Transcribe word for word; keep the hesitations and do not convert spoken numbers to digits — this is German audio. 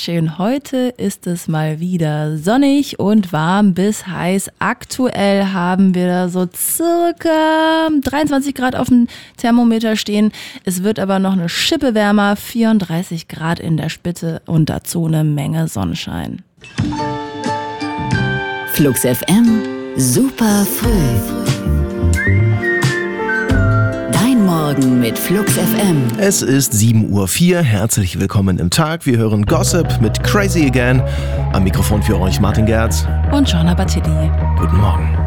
Dankeschön. Heute ist es mal wieder sonnig und warm bis heiß. Aktuell haben wir so circa dreiundzwanzig Grad auf dem Thermometer stehen. Es wird aber noch eine Schippe wärmer, vierunddreißig Grad in der Spitze und dazu eine Menge Sonnenschein. Flux F M, super früh. Morgen mit Flux F M. Es ist sieben Uhr vier. Herzlich willkommen im Tag. Wir hören Gossip mit Crazy Again. Am Mikrofon für euch Martin Gerz und Joanna Battili. Guten Morgen.